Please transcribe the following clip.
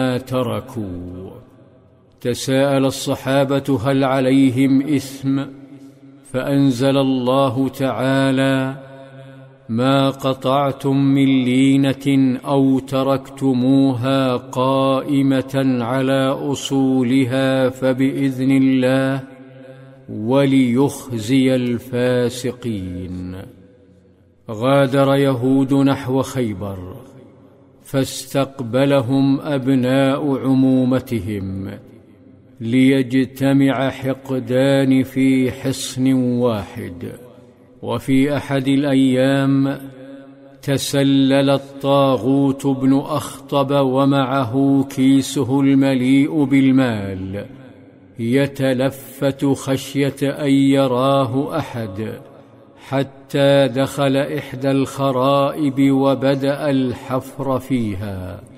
تركوا. تساءل الصحابة هل عليهم إثم؟ فأنزل الله تعالى: ما قطعتم من لينة أو تركتموها قائمة على أصولها فبإذن الله وليخزي الفاسقين. غادر يهود نحو خيبر، فاستقبلهم أبناء عمومتهم ليجتمع حقدان في حصن واحد. وفي أحد الأيام تسلل الطاغوت بن أخطب ومعه كيسه المليء بالمال يتلفت خشية أن يراه أحد، حتى دخل إحدى الخرائب وبدأ الحفر فيها،